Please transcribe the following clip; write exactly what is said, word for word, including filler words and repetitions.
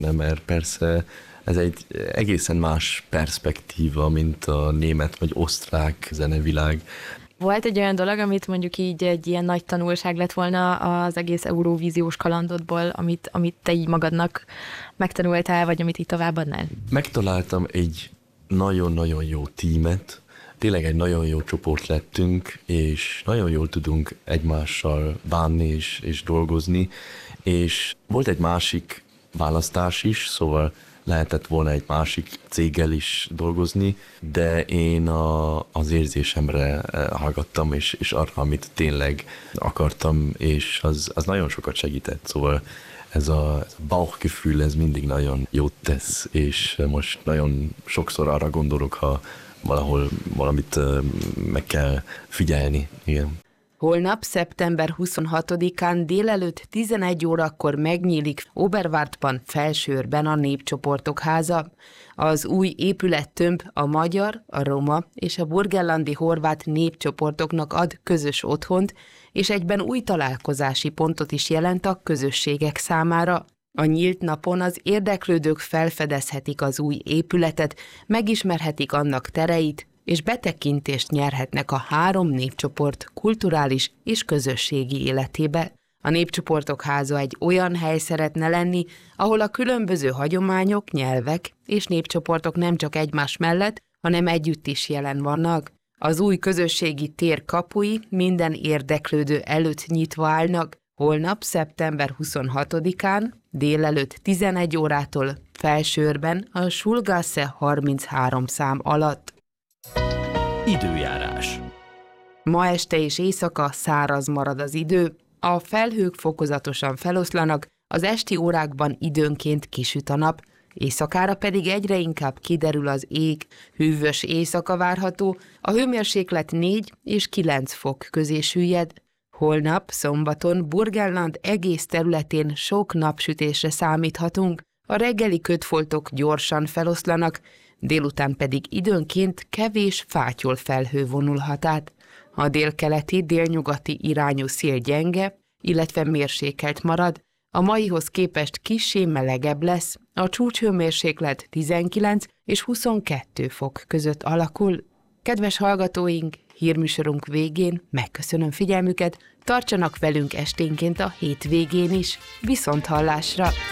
Mert persze ez egy egészen más perspektíva, mint a német vagy osztrák zenevilág. Volt egy olyan dolog, amit mondjuk így egy ilyen nagy tanulság lett volna az egész Eurovíziós kalandodból, amit, amit te így magadnak megtanultál, vagy amit így továbbadnál? Megtaláltam egy nagyon-nagyon jó tímet, tényleg egy nagyon jó csoport lettünk, és nagyon jól tudunk egymással bánni és, és dolgozni, és volt egy másik választás is, szóval lehetett volna egy másik céggel is dolgozni, de én a, az érzésemre hallgattam, és, és arra, amit tényleg akartam, és az, az nagyon sokat segített, szóval ez a, ez a Bauchgefühl, ez mindig nagyon jót tesz, és most nagyon sokszor arra gondolok, ha valahol valamit meg kell figyelni. Igen. Holnap, szeptember huszonhatodikán délelőtt tizenegy órakor megnyílik Oberwartban, Felsőrben a Népcsoportok Háza. Az új épülettömb a magyar, a roma és a burgenlandi horvát népcsoportoknak ad közös otthont, és egyben új találkozási pontot is jelent a közösségek számára. A nyílt napon az érdeklődők felfedezhetik az új épületet, megismerhetik annak tereit, és betekintést nyerhetnek a három népcsoport kulturális és közösségi életébe. A Népcsoportok Háza egy olyan hely szeretne lenni, ahol a különböző hagyományok, nyelvek és népcsoportok nem csak egymás mellett, hanem együtt is jelen vannak. Az új közösségi tér kapui minden érdeklődő előtt nyitva állnak, holnap, szeptember huszonhatodikán délelőtt tizenegy órától Felsőrben a Schulgasse harminchárom szám alatt. Időjárás. Ma este és éjszaka száraz marad az idő, a felhők fokozatosan feloszlanak, az esti órákban időnként kisüt a nap, éjszakára pedig egyre inkább kiderül az ég, hűvös éjszaka várható, a hőmérséklet négy és kilenc fok közé süllyed. Holnap, szombaton Burgenland egész területén sok napsütésre számíthatunk, a reggeli kötfoltok gyorsan feloszlanak, délután pedig időnként kevés fátyol felhő vonulhat át. A délkeleti, délnyugati irányú szél gyenge, illetve mérsékelt marad, a maihoz képest kissé melegebb lesz, a csúcshőmérséklet tizenkilenc és huszonkettő fok között alakul. Kedves hallgatóink, hírműsorunk végén megköszönöm figyelmüket, tartsanak velünk esténként a hétvégén is, viszont hallásra!